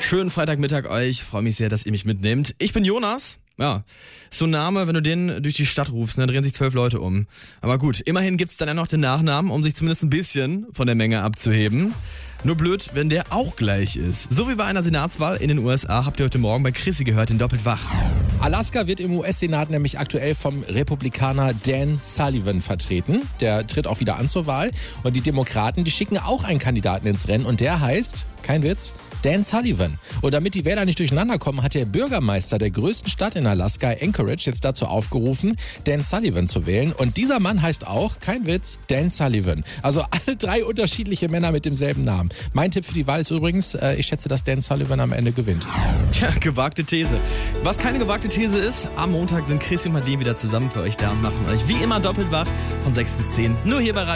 Schönen Freitagmittag euch. Freue mich sehr, dass ihr mich mitnehmt. Ich bin Jonas. Ja, so ein Name, wenn du den durch die Stadt rufst, dann drehen sich 12 Leute um. Aber gut, immerhin gibt's dann ja noch den Nachnamen, um sich zumindest ein bisschen von der Menge abzuheben. Nur blöd, wenn der auch gleich ist. So wie bei einer Senatswahl in den USA habt ihr heute Morgen bei Chrissy gehört, den Doppelt wach. Alaska wird im US-Senat nämlich aktuell vom Republikaner Dan Sullivan vertreten. Der tritt auch wieder an zur Wahl. Und die Demokraten, die schicken auch einen Kandidaten ins Rennen. Und der heißt, kein Witz, Dan Sullivan. Und damit die Wähler nicht durcheinander kommen, hat der Bürgermeister der größten Stadt in Alaska, Anchorage, jetzt dazu aufgerufen, Dan Sullivan zu wählen. Und dieser Mann heißt auch, kein Witz, Dan Sullivan. Also alle 3 unterschiedliche Männer mit demselben Namen. Mein Tipp für die Wahl ist übrigens, ich schätze, dass Dan Sullivan am Ende gewinnt. Tja, gewagte These. Was keine gewagte These ist, am Montag sind Chrissy und Madeleine wieder zusammen für euch da und machen euch wie immer doppelt wach von 6 bis 10. Nur hier bei Radio